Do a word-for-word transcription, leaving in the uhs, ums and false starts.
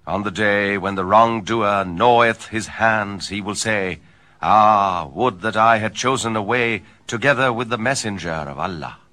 On the day when the wrongdoer gnaweth his hands, he will say, Ah, would that I had chosen a way together with the messenger of Allah.